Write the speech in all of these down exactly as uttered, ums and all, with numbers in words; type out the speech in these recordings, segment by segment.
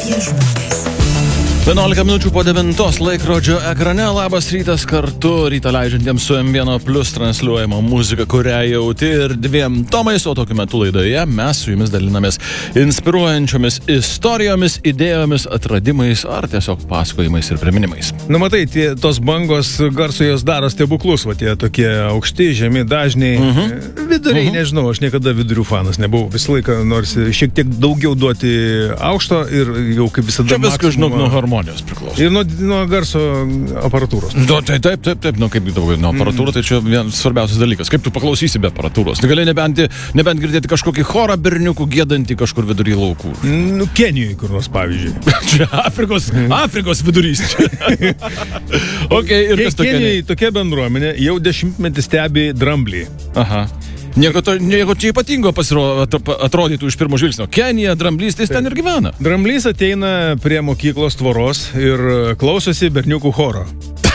apie žmones. vienuolika minučių po devintos laikrodžio ekrane. Labas rytas kartu rytą leidžiantiems su M vienas Plus transliuojama muzika, kurią jauti ir dviem tomais, o tokiu metu laidoje mes su jumis dalinamės inspiruojančiomis istorijomis, idėjomis, atradimais ar tiesiog pasakojimais ir priminimais. Na matai, tie, tos bangos garso jos daro stebuklus, va tie tokie aukšti, žemi, dažniai. Uh-huh. Viduriai, uh-huh. Nežinau, aš niekada vidurių fanas nebuvau. Visą laiką nors šiek tiek daugiau duoti aukšto ir jau kaip visada... Čia viskas žinok nuo harmonijos priklauso. Ir nuo, nuo garso aparatūros. Nu, taip, taip, taip, taip, nu kaip daugiau nuo aparatūros, tai čia vienas svarbiausias dalykas. Kaip tu paklausysi be aparatūros? Tu gali nebent, nebent girdėti kažkokį chorą berniukų giedantį kažkur vidury laukų. Nu, Kenijoje kur nors, pavyzdžiui. Čia Afrikos, Afrikos vidurys čia. Okay, ir kas tokia? Kenijoje tokia bendruomenė jau dešimtmetį stebi dramblį. Aha. Nieko, to, nieko čia ypatingo pasiro, atrodytų iš pirmo žvilgsnio. Kenija, dramblys, tai ten ir gyvena. Dramblys ateina prie mokyklos tvoros ir klausosi berniukų choro.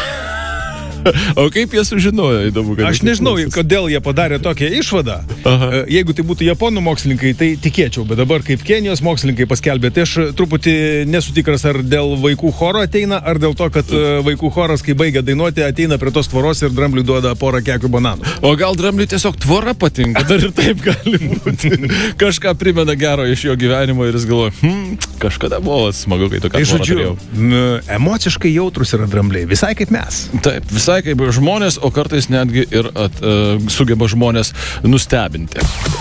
O kaip jie sužinojo, įdomu, kad... Aš nežinau, klausos. Kodėl jie padarė tokią išvadą. Aha. Jeigu tai būtų japonų mokslininkai, tai tikėčiau, bet dabar kaip Kenijos mokslininkai paskelbė, tai aš truputį nesu tikras, ar dėl vaikų choro ateina, ar dėl to, kad vaikų choras, kai baigia dainuoti, ateina prie tos tvoros ir drambliui duoda porą kekių bananų. O gal drambliui tiesiog tvora patinka, dar ir taip gali būti. Kažką primena gero iš jo gyvenimo ir jis galvoja, hm, kažkada buvo smagu, kai tokia tvora turėjau. Emociškai jautrus yra drambliai, visai kaip mes. Taip, visai kaip žmonės, o kartais netgi ir at, uh, sugeba žmonės nustebinti.